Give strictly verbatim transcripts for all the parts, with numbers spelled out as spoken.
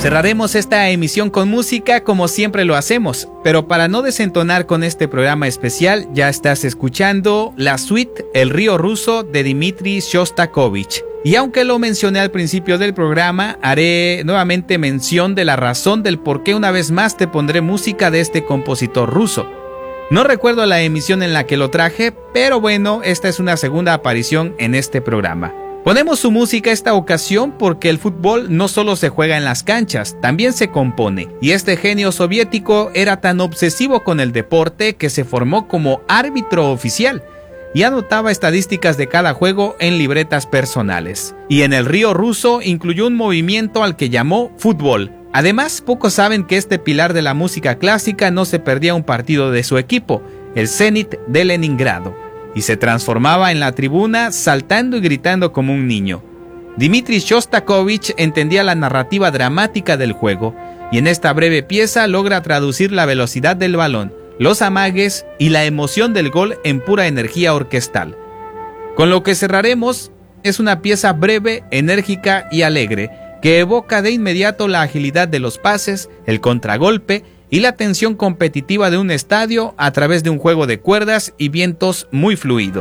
Cerraremos esta emisión con música como siempre lo hacemos, pero para no desentonar con este programa especial, ya estás escuchando la suite El Río Ruso de Dmitri Shostakovich. Y aunque lo mencioné al principio del programa, haré nuevamente mención de la razón del por qué una vez más te pondré música de este compositor ruso. No recuerdo la emisión en la que lo traje, pero bueno, esta es una segunda aparición en este programa. Ponemos su música esta ocasión porque el fútbol no solo se juega en las canchas, también se compone, y este genio soviético era tan obsesivo con el deporte que se formó como árbitro oficial y anotaba estadísticas de cada juego en libretas personales. Y en el Río Ruso incluyó un movimiento al que llamó fútbol. Además, pocos saben que este pilar de la música clásica no se perdía un partido de su equipo, el Zenit de Leningrado, y se transformaba en la tribuna saltando y gritando como un niño. Dmitri Shostakovich entendía la narrativa dramática del juego, y en esta breve pieza logra traducir la velocidad del balón, los amagues y la emoción del gol en pura energía orquestal. Con lo que cerraremos es una pieza breve, enérgica y alegre, que evoca de inmediato la agilidad de los pases, el contragolpe y la tensión competitiva de un estadio a través de un juego de cuerdas y vientos muy fluido.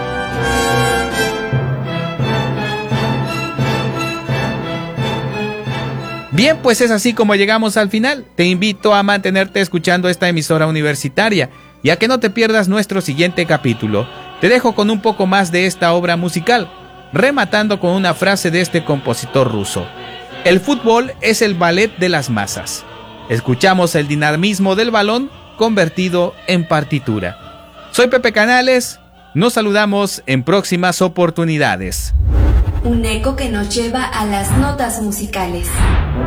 Bien, pues es así como llegamos al final. Te invito a mantenerte escuchando esta emisora universitaria y a que no te pierdas nuestro siguiente capítulo. Te dejo con un poco más de esta obra musical, rematando con una frase de este compositor ruso: el fútbol es el ballet de las masas. Escuchamos el dinamismo del balón convertido en partitura. Soy Pepe Canales, nos saludamos en próximas oportunidades. Un eco que nos lleva a las notas musicales.